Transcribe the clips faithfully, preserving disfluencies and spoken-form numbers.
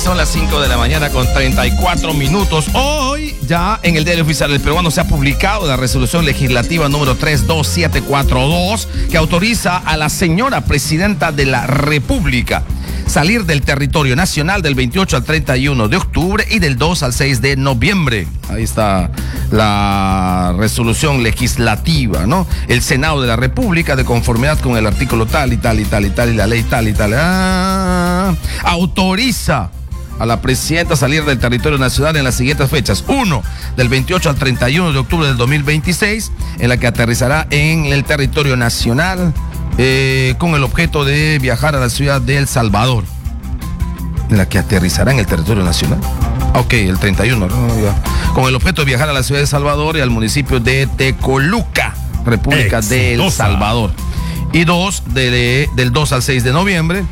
son las cinco de la mañana con treinta y cuatro minutos. Hoy ya en el Diario Oficial del Peruano se ha publicado la resolución legislativa número tres dos siete cuatro dos que autoriza a la señora presidenta de la República salir del territorio nacional del veintiocho al treinta y uno de octubre y del dos al seis de noviembre. Ahí está la resolución legislativa, ¿no? El Senado de la República, de conformidad con el artículo tal y tal y tal y tal y la ley tal y tal, ah, autoriza a la presidenta a salir del territorio nacional en las siguientes fechas. Uno, del veintiocho al treinta y uno de octubre del dos mil veintiséis, en la que aterrizará en el territorio nacional eh, con el objeto de viajar a la ciudad de El Salvador. En la que aterrizará en el territorio nacional. Ok, el treinta y uno, ¿no? Ya. Con el objeto de viajar a la ciudad de El Salvador y al municipio de Tecoluca, República Exitosa. de El Salvador. Y dos, de, de, del dos al seis de noviembre,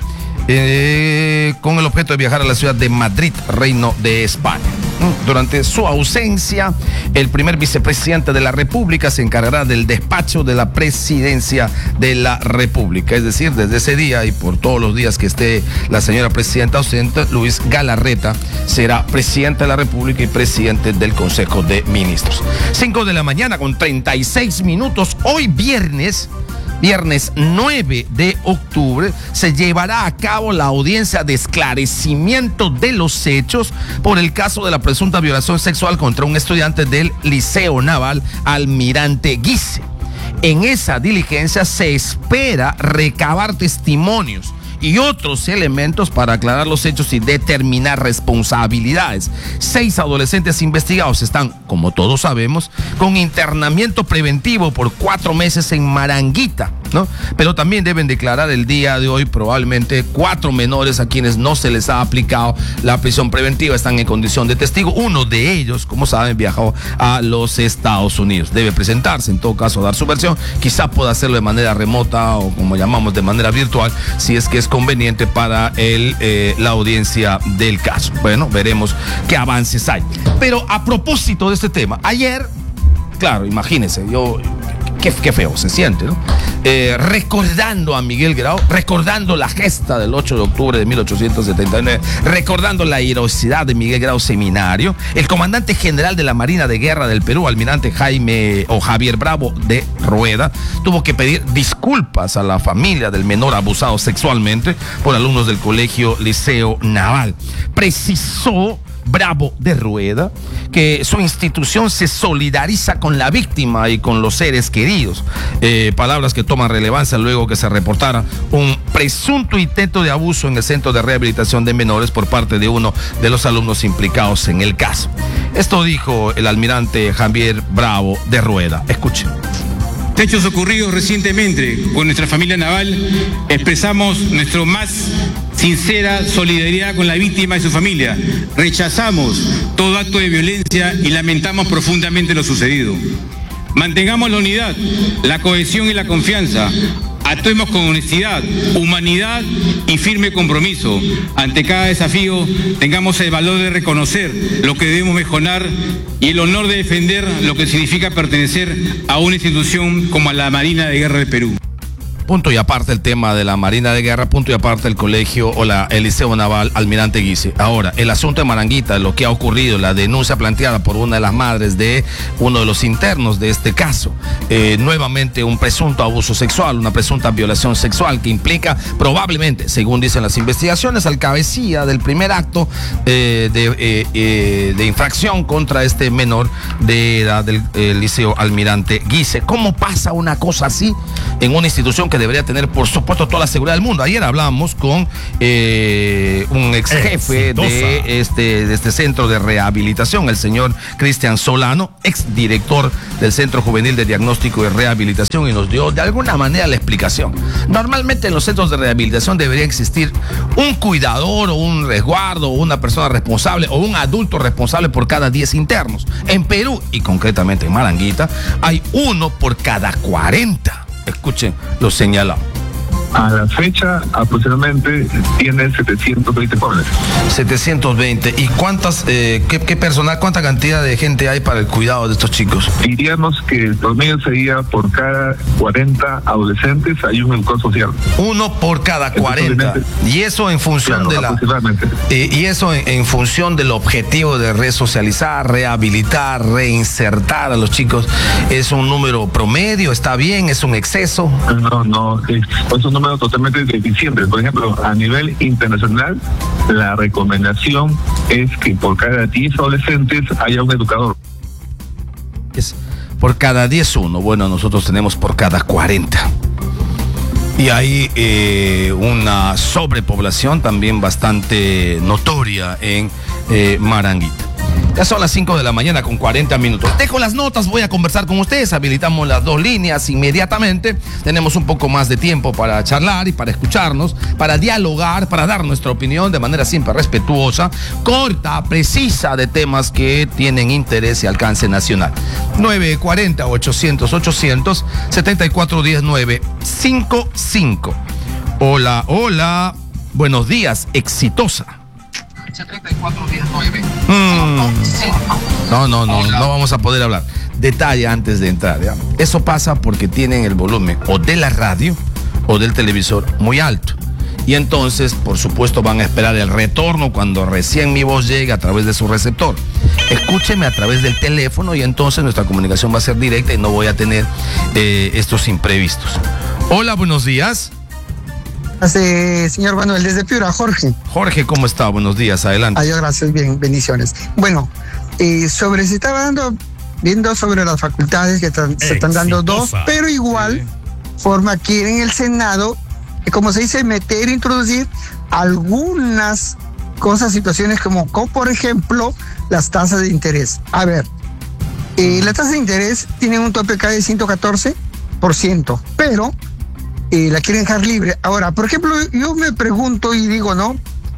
Eh, con el objeto de viajar a la ciudad de Madrid, Reino de España. Durante su ausencia, el primer vicepresidente de la República se encargará del despacho de la presidencia de la República. Es decir, desde ese día y por todos los días que esté la señora presidenta ausente, Luis Galarreta será presidente de la República y presidente del Consejo de Ministros. cinco de la mañana con treinta y seis minutos. Hoy viernes Viernes nueve de octubre se llevará a cabo la audiencia de esclarecimiento de los hechos por el caso de la presunta violación sexual contra un estudiante del Liceo Naval Almirante Guise. En esa diligencia se espera recabar testimonios y otros elementos para aclarar los hechos y determinar responsabilidades. Seis adolescentes investigados están, como todos sabemos, con internamiento preventivo por cuatro meses en Maranguita, ¿no? Pero también deben declarar el día de hoy probablemente cuatro menores a quienes no se les ha aplicado la prisión preventiva, están en condición de testigo. Uno de ellos, como saben, viajó a los Estados Unidos. Debe presentarse, en todo caso, dar su versión. Quizá pueda hacerlo de manera remota o, como llamamos, de manera virtual, si es que es conveniente para el, eh, la audiencia del caso. Bueno, veremos qué avances hay. Pero a propósito de este tema, ayer, claro, imagínense, yo, qué, qué feo se siente, ¿no? Eh, recordando a Miguel Grau, recordando la gesta del ocho de octubre de mil ochocientos setenta y nueve, recordando la heroicidad de Miguel Grau Seminario, el comandante general de la Marina de Guerra del Perú, almirante Jaime o Javier Bravo de Rueda, tuvo que pedir disculpas a la familia del menor abusado sexualmente por alumnos del colegio Liceo Naval. Precisó Bravo de Rueda que su institución se solidariza con la víctima y con los seres queridos. Eh, palabras que toman relevancia luego que se reportara un presunto intento de abuso en el centro de rehabilitación de menores por parte de uno de los alumnos implicados en el caso. Esto dijo el almirante Javier Bravo de Rueda. Escuchen. Hechos ocurridos recientemente con nuestra familia naval, expresamos nuestra más sincera solidaridad con la víctima y su familia. Rechazamos todo acto de violencia y lamentamos profundamente lo sucedido. Mantengamos la unidad, la cohesión y la confianza. Actuemos con honestidad, humanidad y firme compromiso. Ante cada desafío, tengamos el valor de reconocer lo que debemos mejorar y el honor de defender lo que significa pertenecer a una institución como la Marina de Guerra del Perú. Punto y aparte el tema de la Marina de Guerra, punto y aparte el colegio o la, el Liceo Naval Almirante Guise. Ahora, el asunto de Maranguita, lo que ha ocurrido, la denuncia planteada por una de las madres de uno de los internos de este caso. Eh, nuevamente un presunto abuso sexual, una presunta violación sexual que implica probablemente, según dicen las investigaciones, al cabecilla del primer acto eh, de, eh, eh, de infracción contra este menor de edad del eh, Liceo Almirante Guise. ¿Cómo pasa una cosa así en una institución que debería tener, por supuesto, toda la seguridad del mundo? Ayer hablamos con eh, un ex jefe de este, de este centro de rehabilitación, el señor Cristian Solano, ex director del Centro Juvenil de Diagnóstico y Rehabilitación, y nos dio de alguna manera la explicación. Normalmente en los centros de rehabilitación debería existir un cuidador o un resguardo o una persona responsable o un adulto responsable por cada diez internos. En Perú, y concretamente en Maranguita, hay uno por cada cuarenta. Escuchen lo señalado. A la fecha, aproximadamente tiene setecientos veinte jóvenes. setecientos veinte. ¿Y cuántas, eh, qué, qué personal, cuánta cantidad de gente hay para el cuidado de estos chicos? Diríamos que el promedio sería por cada cuarenta adolescentes hay un educador social. Uno por cada cuarenta. Y eso en función claro, de la... aproximadamente. Eh, y eso en, en función del objetivo de resocializar, rehabilitar, reinsertar a los chicos. ¿Es un número promedio? ¿Está bien? ¿Es un exceso? No, no, es, es un número totalmente deficiente. Por ejemplo, a nivel internacional, la recomendación es que por cada diez adolescentes haya un educador. Es por cada diez uno. Bueno, nosotros tenemos por cada cuarenta. Y hay eh, una sobrepoblación también bastante notoria en eh, Maranguita. Ya son las cinco de la mañana con cuarenta minutos. Dejo las notas, voy a conversar con ustedes. Habilitamos las dos líneas inmediatamente. Tenemos un poco más de tiempo para charlar y para escucharnos, para dialogar, para dar nuestra opinión de manera siempre respetuosa, corta, precisa, de temas que tienen interés y alcance nacional. nueve cuarenta, ochocientos, ochocientos, setenta y cuatro diez, nueve cinco cinco. Hola, hola. Buenos días, exitosa. setenta y cuatro diez nueve. Mm. No, no, no, no vamos a poder hablar. Detalle antes de entrar, ¿ya? Eso pasa porque tienen el volumen o de la radio o del televisor muy alto. Y entonces, por supuesto, van a esperar el retorno cuando recién mi voz llegue a través de su receptor. Escúcheme a través del teléfono y entonces nuestra comunicación va a ser directa y no voy a tener eh, estos imprevistos. Hola, buenos días. Hace, señor Manuel, desde Piura, Jorge. Jorge, ¿cómo está? Buenos días, adelante. Adiós, gracias, bien, bendiciones. Bueno, eh, sobre, se estaba dando, viendo sobre las facultades que tan, se están dando dos, pero igual, sí. Forma quieren en el Senado, eh, como se dice, meter, introducir algunas cosas, situaciones como, como por ejemplo, las tasas de interés. A ver, eh, las tasas de interés tienen un tope acá de ciento catorce por ciento, pero... Eh, la quieren dejar libre. Ahora, por ejemplo, yo me pregunto y digo, ¿no?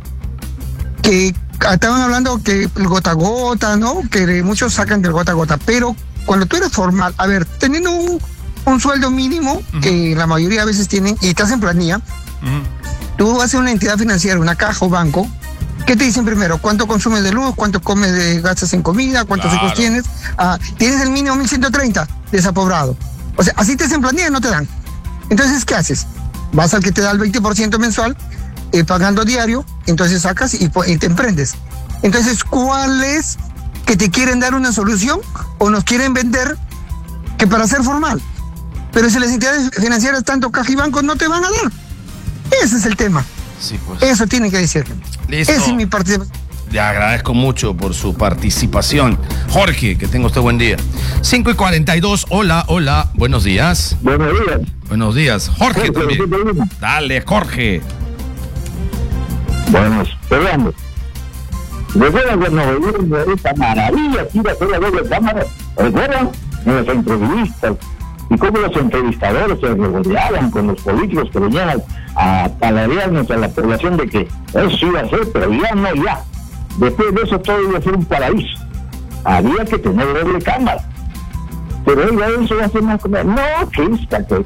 Que estaban hablando que el gota a gota, ¿no? Que muchos sacan del gota a gota, pero cuando tú eres formal, a ver, teniendo un, un sueldo mínimo, uh-huh. que la mayoría a veces tienen, y estás en planilla, uh-huh. tú vas a una entidad financiera, una caja o banco, ¿qué te dicen primero? ¿Cuánto consumes de luz? ¿Cuánto comes de gastas en comida? ¿Cuántos claro. hijos tienes? Ah, tienes el mínimo mil ciento treinta desapobrado. O sea, así te hacen planilla y no te dan. Entonces, ¿qué haces? Vas al que te da el veinte por ciento mensual, eh, pagando diario, entonces sacas y, y te emprendes. Entonces, ¿cuál es que te quieren dar una solución o nos quieren vender que para ser formal? Pero si las entidades financieras, tanto caja y banco, no te van a dar. Ese es el tema. Sí, pues. Eso tienen que decirlo. Listo. Esa es mi participación. Le agradezco mucho por su participación. Jorge, que tenga usted buen día. cinco y cuarenta y dos, hola, hola, buenos días. Buenos días. Buenos días. Jorge sí, también. Dale, Jorge. Bueno, Fernando. ¿Recuerdan cuando vivimos esta maravilla que iba a ser la doble cámara? ¿Recuerdan? En las entrevistas. Y cómo los entrevistadores se regodeaban con los políticos que venían a paladearnos a la población de que eso iba a ser, pero ya no, ya. Después de eso todo iba a ser un paraíso. Había que tener doble cámara. Pero oiga, eso va a ser más como... No, que esta que...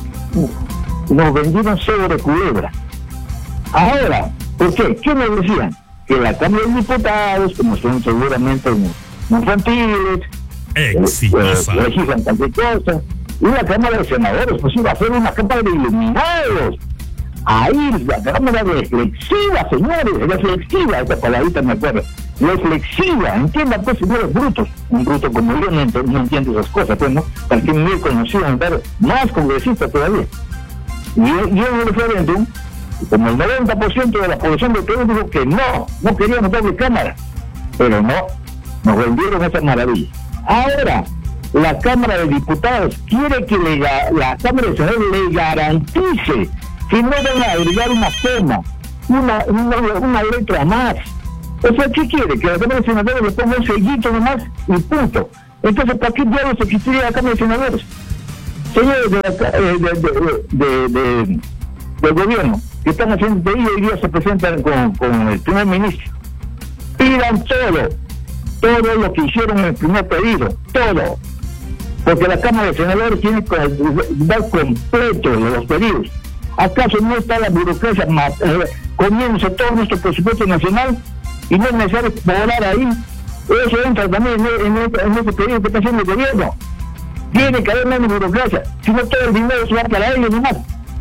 Nos vendieron sobre culebra. Ahora, ¿por qué? ¿Qué nos decían? Que la Cámara de Diputados, como son seguramente infantiles, exitosa, eh, legislan cualquier cosa, y la Cámara de Senadores, pues iba a ser una Cámara de iluminados. Ahí, la Cámara reflexiva, señores, reflexiva, esta palabrita me acuerdo, reflexiva, entiendan pues, señores brutos, un bruto como yo no, ent- no entiende esas cosas, pues, ¿no? Para que me conocido, más congresista todavía. Y yo, yo en el referéndum, como el noventa por ciento de la población del Perú dijo que no, no queríamos doble cámara, pero no, nos vendieron esa maravilla. Ahora, la Cámara de Diputados quiere que le, la Cámara de Senadores le garantice que no van a agregar una coma, una, una, una letra más. O sea, ¿qué quiere? Que la Cámara de Senadores le ponga un sellito nomás y punto. Entonces, ¿para qué diablos se quisiera la Cámara de Senadores? Señores de, la, de, de, de, de, del gobierno, que están haciendo de hoy día se presentan con, con el primer ministro, pidan todo, todo lo que hicieron en el primer pedido, todo. Porque la Cámara de Senadores tiene que dar completo de los pedidos. ¿Acaso no está la burocracia eh, comiéndose todo nuestro presupuesto nacional y no es necesario cobrar ahí? Eso entra también en, en, en este periodo que está haciendo el gobierno. Tiene que haber menos burocracia, si no todo el dinero se va para ellos nomás.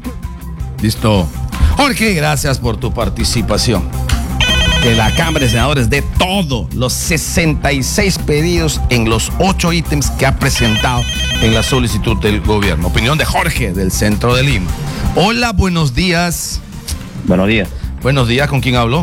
Listo. Jorge, gracias por tu participación. Que la Cámara de Senadores dé todos los sesenta y seis pedidos en los ocho ítems que ha presentado en la solicitud del gobierno. Opinión de Jorge, del centro de Lima. Hola, buenos días. Buenos días. Buenos días, ¿con quién hablo?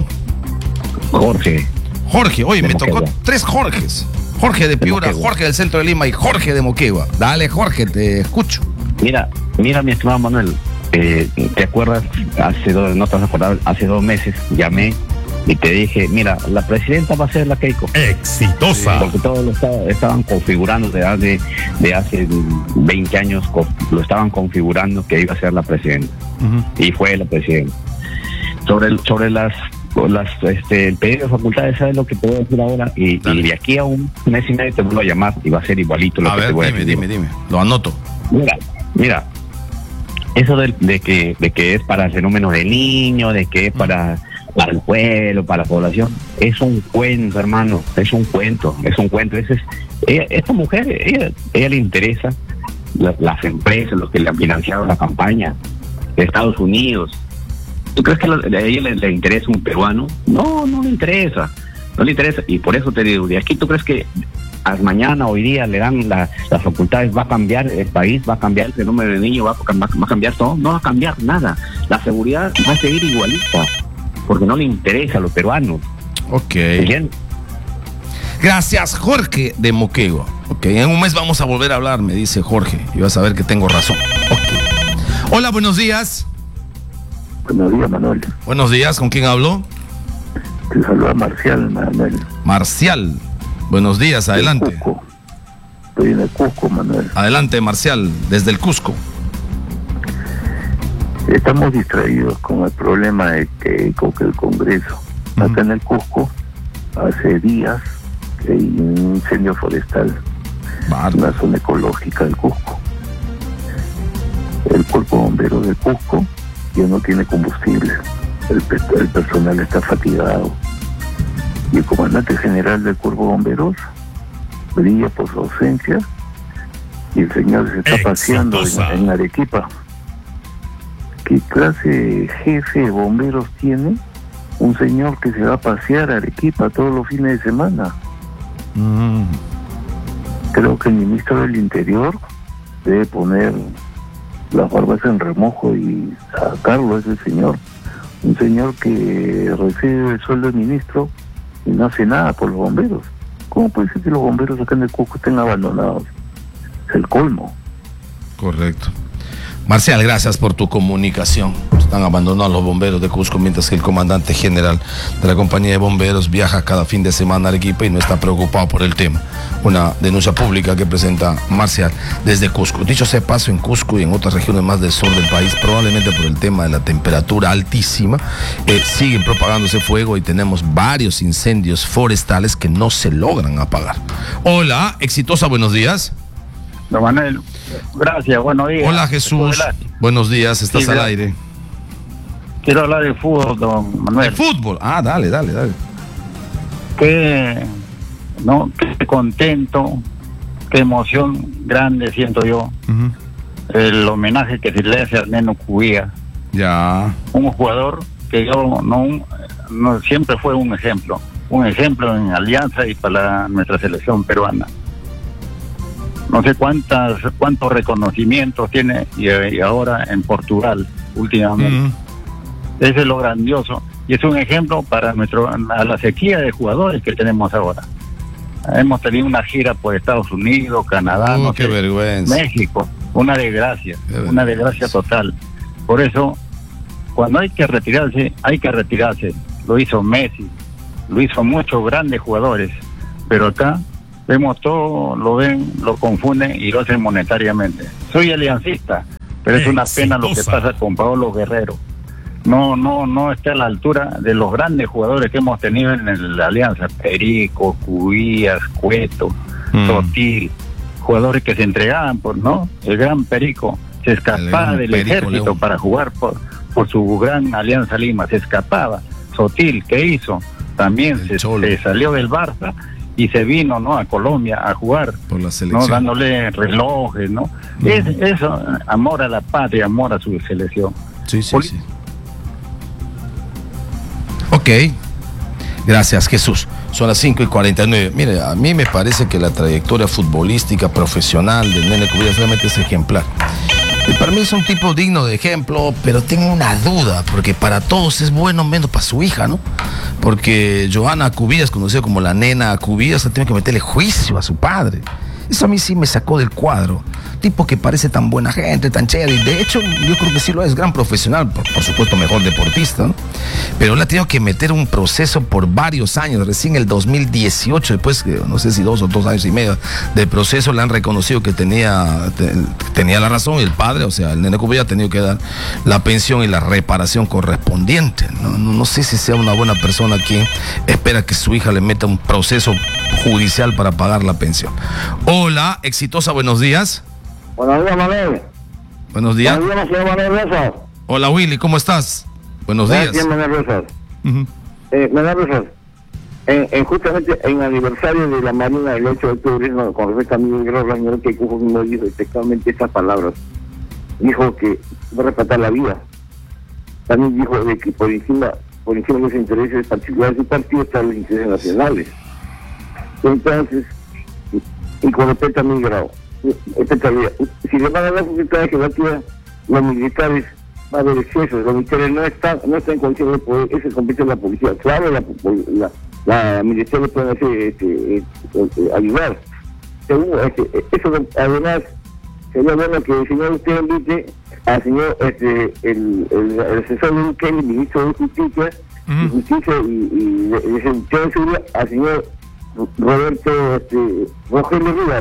Jorge. Jorge, oye, de me Moquegua. tocó tres Jorges. Jorge de Piura, Moquegua. Jorge del centro de Lima y Jorge de Moquegua. Dale, Jorge, te escucho. Mira, mira, mi estimado Manuel, eh, ¿te acuerdas? Hace dos, no te vas a acordar, hace dos meses llamé y te dije, mira, la presidenta va a ser la Keiko. Exitosa. Porque todos lo estaba- estaban configurando de hace, de hace veinte años, co- lo estaban configurando que iba a ser la presidenta. Uh-huh. Y fue la presidenta. Sobre, el- sobre las, las este, el pedido de facultades, ¿sabes lo que te voy a decir ahora? Y, y de aquí a un mes y medio te vuelvo a llamar y va a ser igualito lo A que ver, te voy a dime, decir. dime, dime. Lo anoto. Mira, mira, eso de, de que de que es para el fenómeno del niño, de que es para, para el pueblo, para la población, es un cuento, hermano, es un cuento, es un cuento. Ese es, ella, esta mujer, ella, ella le interesa la- las empresas, los que le han financiado la campaña de Estados Unidos. ¿Tú crees que a ella le, le interesa un peruano? No, no le interesa, no le interesa. Y por eso te digo, de aquí, ¿tú crees que as- mañana, hoy día, le dan la- las facultades, va a cambiar el país, va a cambiar el fenómeno del niño, va a, va a cambiar todo? No va a cambiar nada. La seguridad va a seguir igualita, porque no le interesa a los peruanos. Ok. ¿Entiendes? Gracias, Jorge de Moquegua. Ok, en un mes vamos a volver a hablar, me dice Jorge. Y vas a ver que tengo razón. Ok. Hola, buenos días. Buenos días, Manuel. Buenos días, ¿con quién hablo? Te saluda Marcial, Manuel. Marcial. Buenos días, adelante. Cusco. Estoy en el Cusco, Manuel. Adelante, Marcial, desde el Cusco. Estamos distraídos con el problema de que con que el Congreso. Acá en el Cusco, hace días que hay un incendio forestal en Bárbaro. la zona ecológica del Cusco. El cuerpo bombero del Cusco ya no tiene combustible. El, pe- el personal está fatigado. Y el comandante general del cuerpo bomberos brilla por su ausencia. Y el señor se está paseando en, Exitosa. en Arequipa. ¿Qué clase de jefe de bomberos tiene un señor que se va a pasear a Arequipa todos los fines de semana? Mm. Creo que el ministro del Interior debe poner las barbas en remojo y sacarlo a ese señor. Un señor que recibe el sueldo del ministro y no hace nada por los bomberos. ¿Cómo puede ser que los bomberos acá en el Cusco estén abandonados? Es el colmo. Correcto. Marcial, gracias por tu comunicación. Están abandonados los bomberos de Cusco, mientras que el comandante general de la compañía de bomberos viaja cada fin de semana a Arequipa y no está preocupado por el tema. Una denuncia pública que presenta Marcial desde Cusco. Dicho sea de paso, en Cusco y en otras regiones más del sur del país, probablemente por el tema de la temperatura altísima, eh, siguen propagándose fuego y tenemos varios incendios forestales que no se logran apagar. Hola, exitosa, buenos días. Don Manuel, gracias, buenos días. Hola, Jesús. Buenos días, estás Sí, al gra- aire. Quiero hablar de fútbol, don Manuel. De fútbol. Ah, dale, dale, dale. Qué, no, qué contento, qué emoción grande siento yo. Ujú. El homenaje que se le hace a Neno Cubía, Ya. un jugador que yo no, no siempre fue un ejemplo, un ejemplo en Alianza y para nuestra selección peruana. No sé cuántas cuántos reconocimientos tiene y, y ahora en Portugal últimamente. Ujú. Ese es lo grandioso y es un ejemplo para nuestro a la sequía de jugadores que tenemos ahora. Hemos tenido una gira por Estados Unidos, Canadá, Oh, no qué sé, vergüenza. México, una desgracia, Qué vergüenza. una desgracia total. Por eso, cuando hay que retirarse, hay que retirarse. Lo hizo Messi, lo hizo muchos grandes jugadores, pero acá vemos todo, lo ven, lo confunden y lo hacen monetariamente. Soy aliancista, pero es una pena lo que Exitosa. pasa con Paolo Guerrero. No, no, no está a la altura de los grandes jugadores que hemos tenido en la Alianza. Perico, Cubías, Cueto, Mm. Sotil, jugadores que se entregaban por, ¿no? El gran Perico se escapaba del ejército León. Para jugar por, por su gran Alianza Lima, se escapaba. Sotil, ¿qué hizo? También se, se salió del Barça y se vino, ¿no?, a Colombia a jugar, por la selección, ¿no?, dándole relojes, ¿no? Uh-huh. Es, eso, amor a la patria, amor a su selección. Sí, sí, Poli- sí. Ok. Gracias, Jesús. Son las cinco y cuarenta y nueve. Mire, a mí me parece que la trayectoria futbolística profesional del Nene Cubillas realmente es ejemplar. Y para mí es un tipo digno de ejemplo, pero tengo una duda, porque para todos es bueno, menos para su hija, ¿no? Porque Johanna Cubillas, conocida como la Nena Cubillas, ha tenido que meterle juicio a su padre. Eso a mí sí me sacó del cuadro. Tipo que parece tan buena gente, tan chévere. Y de hecho, yo creo que sí lo es, gran profesional, por, por supuesto mejor deportista, ¿no? Pero él ha tenido que meter un proceso por varios años. Recién el dos mil dieciocho, después, no sé si dos o dos años y medio de proceso, le han reconocido que tenía, te, tenía la razón. Y el padre, o sea, el Nene Cubillas, ha tenido que dar la pensión y la reparación correspondiente. No, no, no sé si sea una buena persona quien espera que su hija le meta un proceso judicial para pagar la pensión. Hola, exitosa, buenos días. Buenos días, Manuel. Buenos días. Buenos días, señor Manuel Rosas. Hola, Willy, ¿cómo estás? Buenos días. Gracias, Manuel Rosas. Uh-huh. eh, Manuel Rosas, en, en justamente en aniversario de la Marina del ocho de octubre, no, con respecto a Miguel Guerrero, la señora que Cujo no dijo exactamente estas palabras. Dijo que va a respetar la vida. También dijo de que por encima, por encima de los intereses particulares del partido están los intereses nacionales. Entonces, y con respecto a Miguel Guerrero, si le van a dar facultades que va a tirar los militares, va a haber excesos. Los militares no están, no están en condiciones de poder, eso compete la policía. Claro, la, la, la militares pueden hacer, este, este, ayudar. Segundo, este, eso además sería bueno que el señor usted invite al señor, este, el, el, el asesor de Bukele, el ministro de Justicia, uh-huh. de Justicia y, y de, de, de seguridad, al señor Roberto, este, Rogelio Rivas.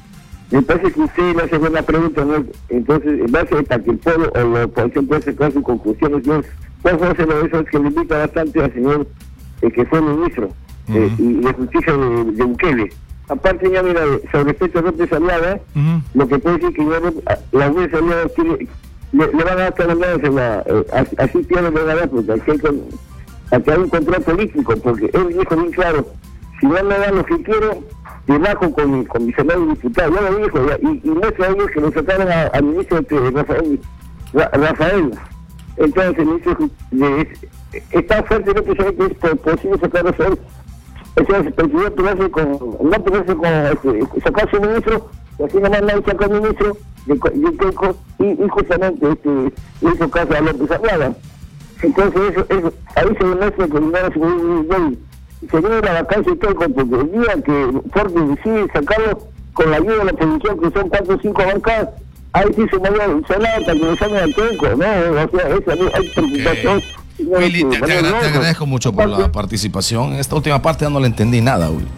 Me parece que usted le hace buena pregunta, ¿no? Entonces, en base a que el pueblo o la oposición pueda sacar sus conclusiones, ¿no? Por favor, eso es que le invita bastante al señor eh, que fue ministro uh-huh. eh, y de justicia de, de Bukele. Aparte, ya mira, sobre Petro López Aliaga, uh-huh. lo que puede decir que ya la López Aliaga tiene, le, le van a dar todas las manos, eh, así tiene que ganar, porque aquí hay, con, aquí hay un control político, porque él dijo bien claro, si no me dan lo que quiero, te bajo con, con mi senador diputado, ya lo dijo, ya, y, y muestra a ellos que lo sacaron al ministro de Rafael, Ra, Rafael. Entonces el ministro de, es tan fuerte lo que sabe que es posible sacar a Rafael. Entonces el presidente lo hace con, no puede con este, sacar a su ministro, y así nomás no saca al ministro de, de Keiko, y, y justamente este, le hizo caso a López Aliaga. Entonces eso, eso, ahí se demuestra que el dinero se muy se viene la vacancia y todo, porque el día que Ford decide sacarlo con la ayuda de la policía, que son cuatro o cinco bancas, ahí sí se mueve el Senado para que le salgan al Tenco, ¿no? O sea, esa, hay preocupación. Okay. Willy, te, te, agra- te agradezco mucho por la participación. En esta última parte ya no le entendí nada, Willy.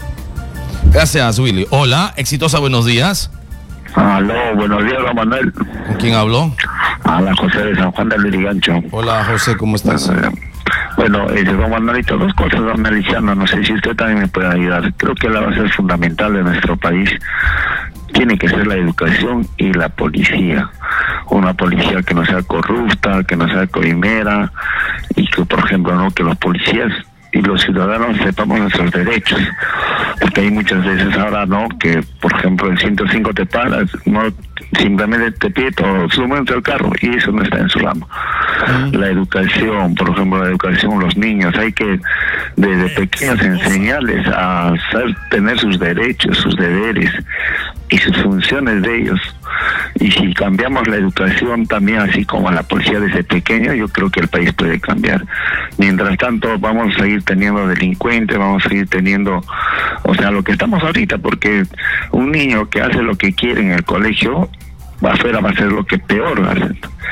Gracias, Willy. Hola, exitosa, buenos días. Aló, buenos días, don Manuel. ¿Con quién habló? Hola, José de San Juan del Lurigancho. Hola, José, ¿cómo estás? Bueno, eh, don Manuelito, dos cosas, don Meliciano, no sé si usted también me puede ayudar. Creo que la base fundamental de nuestro país tiene que ser la educación y la policía. Una policía que no sea corrupta, que no sea coimera, y que, por ejemplo, no que los policías y los ciudadanos sepamos nuestros derechos, porque hay muchas veces ahora, ¿no?, que por ejemplo en ciento cinco te paras, no, simplemente te pide todo, súbete al carro, y eso no está en su ramo. Mm. La educación, por ejemplo, la educación, los niños, hay que desde pequeños enseñarles a saber tener sus derechos, sus deberes y sus funciones de ellos. Y si cambiamos la educación también, así como la policía desde pequeño, yo creo que el país puede cambiar. Mientras tanto, vamos a seguir teniendo delincuentes, vamos a seguir teniendo, o sea, lo que estamos ahorita, porque un niño que hace lo que quiere en el colegio, afuera va a ser lo que peor hace.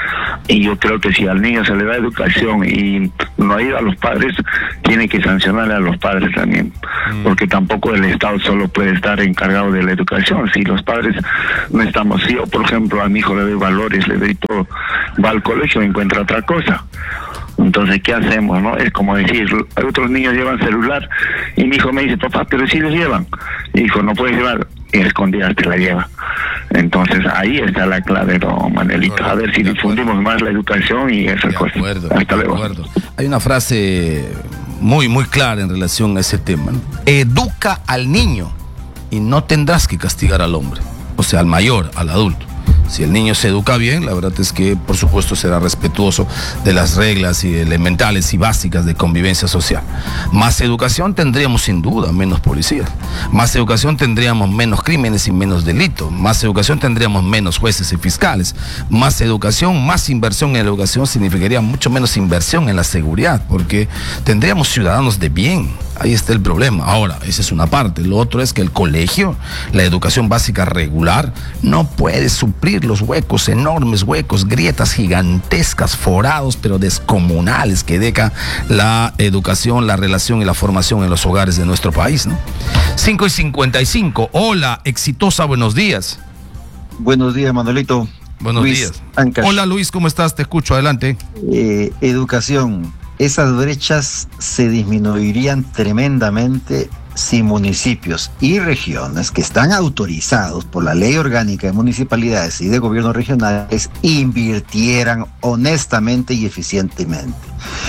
Y yo creo que si al niño se le da educación y no ayuda a los padres, tiene que sancionarle a los padres también, mm. porque tampoco el Estado solo puede estar encargado de la educación. Si los padres no estamos, si yo por ejemplo a mi hijo le doy valores, le doy todo, va al colegio y encuentra otra cosa. Entonces, ¿qué hacemos, no? Es como decir, otros niños llevan celular y mi hijo me dice, papá, pero si los llevan. Y dijo, no puedes llevar, y escondidas te la lleva. Entonces ahí está la clave, don Manuelito. A ver si difundimos más la educación y esas cosas. Acuerdo, Hasta luego. Acuerdo. Hay una frase muy, muy clara en relación a ese tema, ¿no? Educa al niño y no tendrás que castigar al hombre, o sea, al mayor, al adulto. Si el niño se educa bien, la verdad es que, por supuesto, será respetuoso de las reglas y elementales y básicas de convivencia social. Más educación tendríamos sin duda menos policías. Más educación tendríamos menos crímenes y menos delitos. Más educación tendríamos menos jueces y fiscales. Más educación, más inversión en la educación significaría mucho menos inversión en la seguridad, porque tendríamos ciudadanos de bien. Ahí está el problema. Ahora, esa es una parte. Lo otro es que el colegio, la educación básica regular, no puede suplir los huecos, enormes huecos, grietas gigantescas, forados, pero descomunales que deja la educación, la relación y la formación en los hogares de nuestro país, ¿no? cinco y cincuenta y cinco. Hola, exitosa, buenos días. Buenos días, Manuelito. Buenos Luis días. Ancash. Hola, Luis, ¿cómo estás? Te escucho, adelante. Eh, educación. Esas brechas se disminuirían tremendamente si municipios y regiones que están autorizados por la Ley Orgánica de Municipalidades y de Gobiernos Regionales invirtieran honestamente y eficientemente.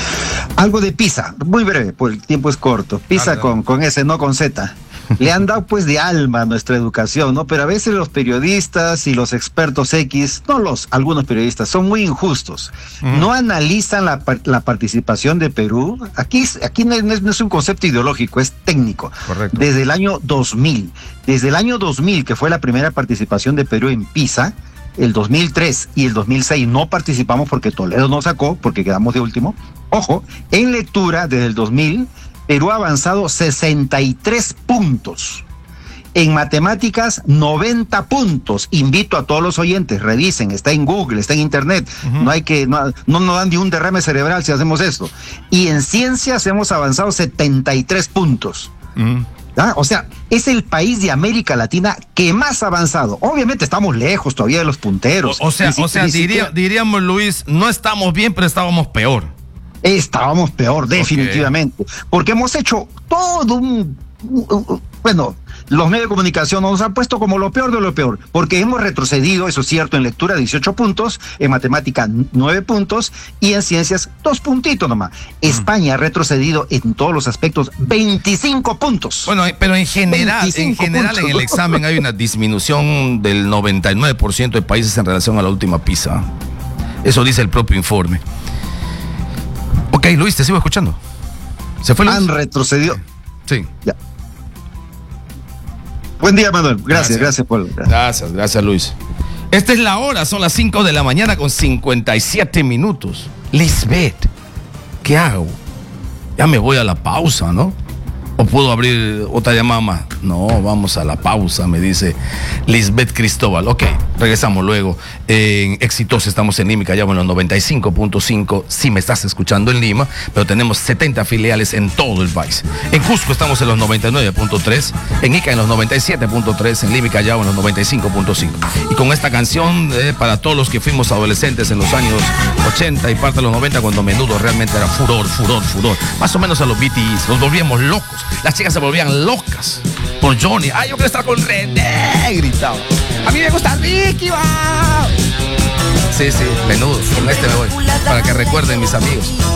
Algo de PISA, muy breve, porque el tiempo es corto. PISA ah, con, con S, no con Z. Le han dado pues de alma a nuestra educación, ¿no? Pero a veces los periodistas y los expertos X, no los, algunos periodistas, son muy injustos. Mm. No analizan la, la participación de Perú. Aquí, aquí no, es, no es un concepto ideológico, es técnico. Correcto. Desde el año dos mil. Desde el año dos mil, que fue la primera participación de Perú en PISA, el dos mil tres y el dos mil seis no participamos porque Toledo no sacó, porque quedamos de último. Ojo, en lectura desde el dos mil, Perú ha avanzado sesenta y tres puntos. En matemáticas, noventa puntos. Invito a todos los oyentes, revisen, está en Google, está en Internet. Uh-huh. No hay que, no, no nos dan ni un derrame cerebral si hacemos esto. Y en ciencias hemos avanzado setenta y tres puntos. Uh-huh. ¿Ah? O sea, es el país de América Latina que más ha avanzado. Obviamente estamos lejos todavía de los punteros. O, o sea, o sea diría, diríamos, Luis, no estamos bien, pero estábamos peor. Estábamos peor, definitivamente, okay. Porque hemos hecho todo un, un... Bueno, los medios de comunicación nos han puesto como lo peor de lo peor, porque hemos retrocedido, eso es cierto, en lectura dieciocho puntos, en matemática nueve puntos y en ciencias dos puntitos nomás. Mm. España ha retrocedido en todos los aspectos veinticinco puntos. Bueno, pero en general, en general puntos. En el examen hay una disminución del noventa y nueve por ciento de países en relación a la última PISA. Eso dice el propio informe. Ok, Luis, te sigo escuchando. ¿Se fue Luis? Han retrocedido. Sí. Ya. Buen día, Manuel. Gracias, gracias, gracias por. Gracias. gracias, gracias, Luis. Esta es la hora, son las cinco de la mañana con cincuenta y siete minutos. Lisbeth, ¿qué hago? Ya me voy a la pausa, ¿no? ¿O puedo abrir otra llamada más? No, vamos a la pausa, me dice Lisbeth Cristóbal. Ok, regresamos luego. En Exitosa estamos en Lima, Callao, en los noventa y cinco punto cinco. Si me estás escuchando en Lima, pero tenemos setenta filiales en todo el país. En Cusco estamos en los noventa y nueve punto tres, en Ica en los noventa y siete punto tres, en Lima y Callao en los noventa y cinco punto cinco. Y con esta canción, eh, para todos los que fuimos adolescentes en los años ochenta y parte de los noventa, cuando Menudo realmente era furor, furor, furor. Más o menos a los B T Es, nos volvíamos locos. Las chicas se volvían locas por Johnny. Ay, yo quiero estar con René, gritaba. A mí me gusta Ricky, va. Sí, sí, Menudo. Con este me voy. Para que recuerden mis amigos.